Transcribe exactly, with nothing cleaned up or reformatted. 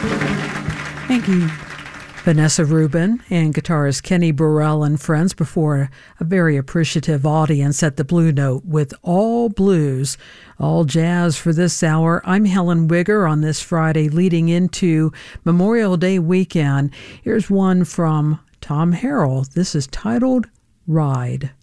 Thank you, Vanessa Rubin and guitarist Kenny Burrell and friends before a very appreciative audience at the Blue Note with All Blues, All Jazz for this hour. I'm Helen Wigger on this Friday leading into Memorial Day weekend. Here's one from Tom Harrell. This is titled Ride.